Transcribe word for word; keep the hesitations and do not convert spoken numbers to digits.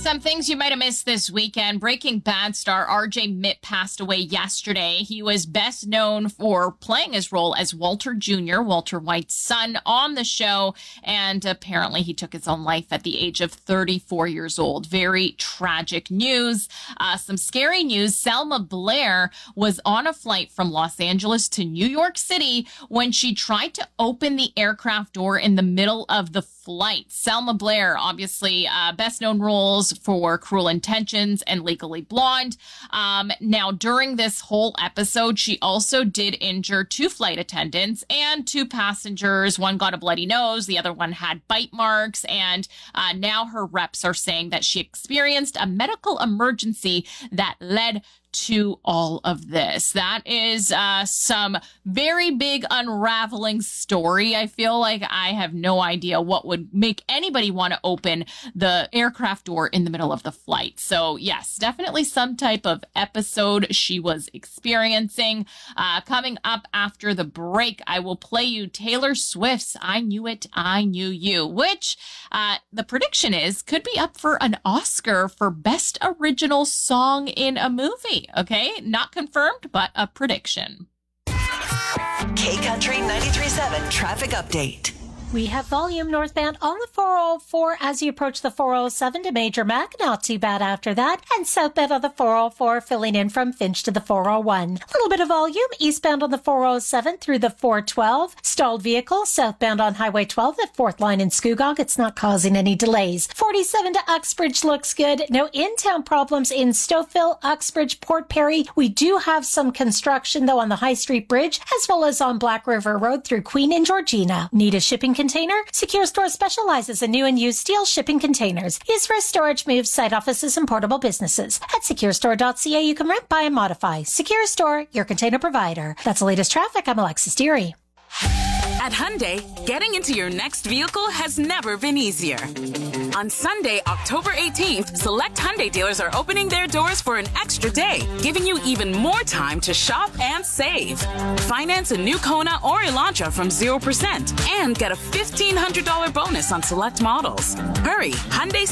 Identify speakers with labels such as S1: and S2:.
S1: Some things you might have missed this weekend. Breaking Bad star R J Mitt passed away yesterday. He was best known for playing his role as Walter Junior, Walter White's son on the show, and apparently he took his own life at the age of thirty-four years old. Very tragic news. Uh, some scary news. Selma Blair was on a flight from Los Angeles to New York City when she tried to open the aircraft door in the middle of the flight. Selma Blair, obviously, uh, best known roles for Cruel Intentions and Legally Blonde. Um, now, during this whole episode, she also did injure two flight attendants and two passengers. One got a bloody nose, the other one had bite marks, and uh, now her reps are saying that she experienced a medical emergency that led to all of this. That is uh, some very big unraveling story. I feel like I have no idea what would make anybody want to open the aircraft door in the middle of the flight. So yes, definitely some type of episode she was experiencing. Uh, coming up after the break, I will play you Taylor Swift's I Knew It, I Knew You, which uh, the prediction is could be up for an Oscar for Best Original Song in a Movie. Okay, not confirmed, but a prediction.
S2: K-Country ninety-three point seven traffic update.
S3: We have volume northbound on the four oh four as you approach the four oh seven to Major Mac. Not too bad after that. And southbound on the four oh four filling in from Finch to the four oh one. A little bit of volume eastbound on the four oh seven through the four twelve. Stalled vehicle southbound on Highway twelve at fourth line in Scugog. It's not causing any delays. forty-seven to Uxbridge looks good. No in-town problems in Stouffville, Uxbridge, Port Perry. We do have some construction though on the High Street Bridge as well as on Black River Road through Queen and Georgina. Need a shipping container? Secure Store specializes in new and used steel shipping containers. Used for storage, moves, site offices, and portable businesses. At secure store dot c a, you can rent, buy, and modify. Secure Store, your container provider. That's the latest traffic. I'm Alexis Deary.
S4: At Hyundai, getting into your next vehicle has never been easier. On Sunday, October eighteenth, select Hyundai dealers are opening their doors for an extra day, giving you even more time to shop and save. Finance a new Kona or Elantra from zero percent and get a fifteen hundred dollars bonus on select models. Hurry, Hyundai